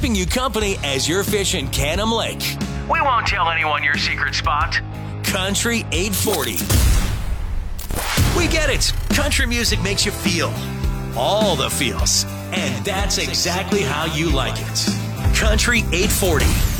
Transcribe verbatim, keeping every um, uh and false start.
keeping you company as you're fishing Canham Lake. We won't tell anyone your secret spot. Country eight forty. We get it. Country music makes you feel all the feels. And that's exactly how you like it. Country eight forty.